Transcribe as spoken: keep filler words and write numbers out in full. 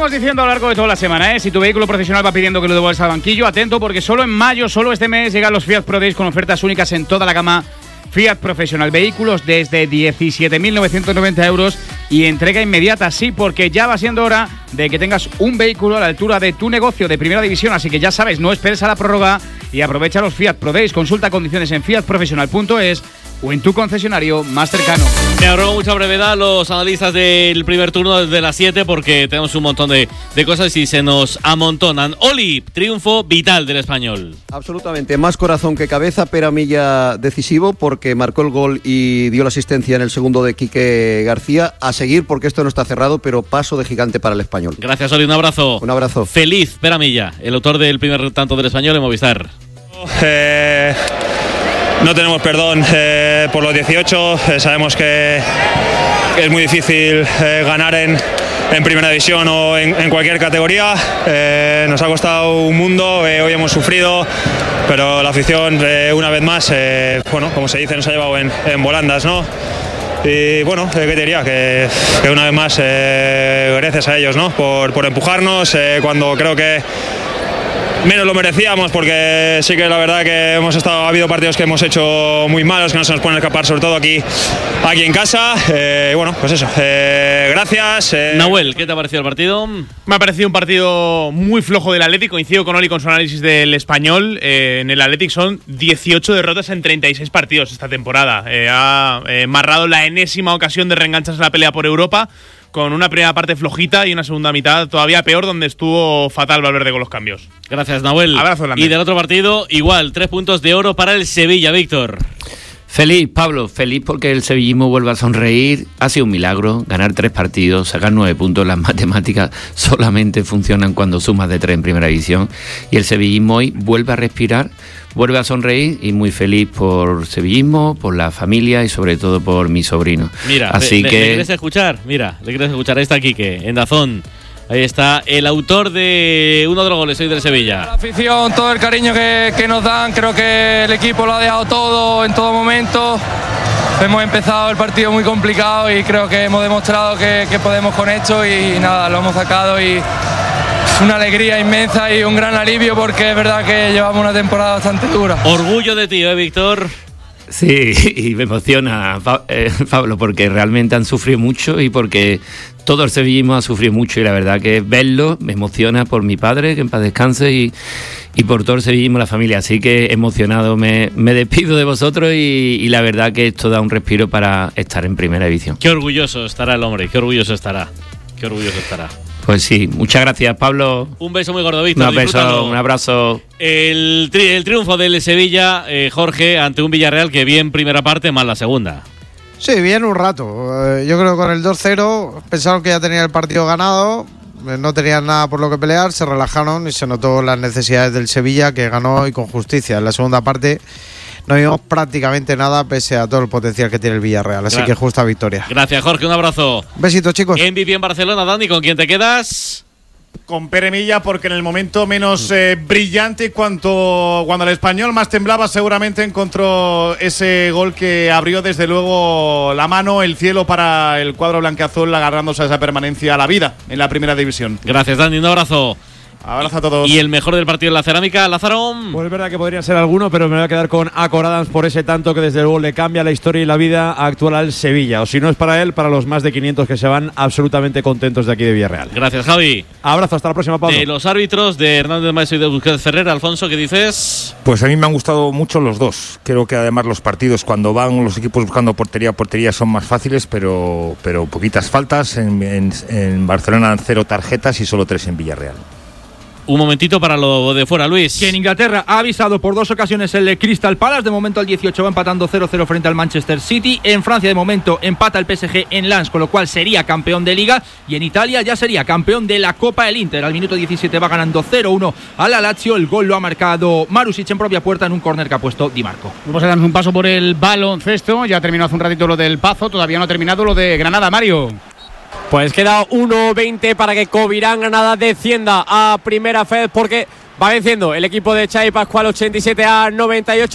venimos diciendo a lo largo de toda la semana, ¿eh? Si tu vehículo profesional va pidiendo que lo devuelvas al banquillo, atento, porque solo en mayo, solo este mes, llegan los Fiat Pro Days con ofertas únicas en toda la gama Fiat Professional. Vehículos desde diecisiete mil novecientos noventa euros y entrega inmediata, sí, porque ya va siendo hora de que tengas un vehículo a la altura de tu negocio de primera división. Así que ya sabes, no esperes a la prórroga y aprovecha los Fiat Pro Days. Consulta condiciones en fiat professional punto es o en tu concesionario más cercano. Me ahorró mucha brevedad los analistas del primer turno desde las siete porque tenemos un montón de, de cosas y se nos amontonan. Oli, triunfo vital del Español. Absolutamente, más corazón que cabeza, Pere Milla decisivo porque marcó el gol y dio la asistencia en el segundo de Quique García. A seguir porque esto no está cerrado, pero paso de gigante para el Español. Gracias, Oli, un abrazo. Un abrazo. Feliz Pere Milla, el autor del primer tanto del Español en Movistar. Eh... No tenemos perdón eh, por los dieciocho, eh, sabemos que, que es muy difícil eh, ganar en, en primera división o en, en cualquier categoría, eh, nos ha costado un mundo, eh, hoy hemos sufrido, pero la afición eh, una vez más, eh, bueno, como se dice, nos ha llevado en, en volandas, ¿no? Y bueno, ¿qué te diría? Que, que una vez más, eh, gracias a ellos, ¿no? Por, por empujarnos, eh, cuando creo que menos lo merecíamos, porque sí que la verdad que hemos estado, ha habido partidos que hemos hecho muy malos, que no se nos pueden escapar, sobre todo aquí, aquí en casa. Eh, bueno, pues eso, eh, gracias. Eh. Nahuel, ¿qué te ha parecido el partido? Me ha parecido un partido muy flojo del Athletic. Coincido con Oli con su análisis del Español. Eh, en el Athletic son dieciocho derrotas en treinta y seis partidos esta temporada. Eh, ha eh, marrado la enésima ocasión de reengancharse en la pelea por Europa, con una primera parte flojita y una segunda mitad todavía peor, donde estuvo fatal Valverde con los cambios. Gracias, Nahuel. Abrazo, Lander. Y del otro partido, igual, tres puntos de oro para el Sevilla, Víctor. Feliz, Pablo, feliz porque el sevillismo vuelve a sonreír. Ha sido un milagro ganar tres partidos, sacar nueve puntos. Las matemáticas solamente funcionan cuando sumas de tres en primera división. Y el sevillismo hoy vuelve a respirar, vuelve a sonreír y muy feliz por sevillismo, por la familia y sobre todo por mi sobrino. Mira, así le, que... ¿le quieres escuchar? Mira, le quieres escuchar. Ahí está Quique, en Dazón. Ahí está el autor de uno de los goles hoy del Sevilla. La afición, todo el cariño que, que nos dan, creo que el equipo lo ha dejado todo en todo momento. Hemos empezado el partido muy complicado y creo que hemos demostrado que, que podemos con esto y nada, lo hemos sacado y una alegría inmensa y un gran alivio porque es verdad que llevamos una temporada bastante dura. Orgullo de ti, ¿eh, Víctor? Sí, y me emociona, Pablo, porque realmente han sufrido mucho y porque todo el sevillismo ha sufrido mucho y la verdad que verlo me emociona por mi padre, que en paz descanse, y, y por todo el sevillismo, la familia. Así que emocionado me, me despido de vosotros y, y la verdad que esto da un respiro para estar en primera división. Qué orgulloso estará el hombre, qué orgulloso estará, qué orgulloso estará. Pues sí, muchas gracias, Pablo. Un beso muy gordo, Víctor. Un beso, un abrazo. El, tri- el triunfo del Sevilla, eh, Jorge, ante un Villarreal que bien primera parte, mal la segunda. Sí, bien un rato. Eh, yo creo que con el dos cero pensaron que ya tenían el partido ganado, eh, no tenían nada por lo que pelear, se relajaron y se notó las necesidades del Sevilla, que ganó y con justicia. En la segunda parte no vimos prácticamente nada pese a todo el potencial que tiene el Villarreal, así Gra- que justa victoria. Gracias, Jorge, un abrazo. Besitos, chicos. M V P en Barcelona, Dani, ¿con quién te quedas? Con Pere Milla, porque en el momento menos eh, brillante, cuanto, cuando el Español más temblaba, seguramente encontró ese gol que abrió desde luego la mano, el cielo para el cuadro blanqueazul, agarrándose a esa permanencia a la vida en la primera división. Gracias, Dani, un abrazo. Abrazo a todos. Y el mejor del partido en la cerámica, Lázaro. Pues es verdad que podría ser alguno, pero me voy a quedar con Acor Adams por ese tanto que desde luego le cambia la historia y la vida actual al Sevilla. O si no es para él, para los más de quinientos que se van absolutamente contentos de aquí de Villarreal. Gracias, Javi. Abrazo, hasta la próxima, Pablo. De los árbitros de Hernández Maestro y de Busquets Ferrer, Alfonso, ¿qué dices? Pues a mí me han gustado mucho los dos. Creo que además los partidos, cuando van los equipos buscando portería, portería son más fáciles, pero, pero poquitas faltas. En, en, en Barcelona cero tarjetas y solo tres en Villarreal. Un momentito para lo de fuera, Luis. Que en Inglaterra ha avisado por dos ocasiones el Crystal Palace. De momento el dieciocho va empatando cero cero frente al Manchester City. En Francia de momento empata el P S G en Lens, con lo cual sería campeón de Liga. Y en Italia ya sería campeón de la Copa el Inter. Al minuto diecisiete va ganando cero uno a la Lazio. El gol lo ha marcado Marusic en propia puerta en un córner que ha puesto Di Marco. Vamos a darnos un paso por el baloncesto. Ya terminó hace un ratito lo del Pazo. Todavía no ha terminado lo de Granada, Mario. Pues queda uno veinte para que Covirán Granada descienda a Primera Fed, porque va venciendo el equipo de Xavi Pascual ochenta y siete a noventa y ocho.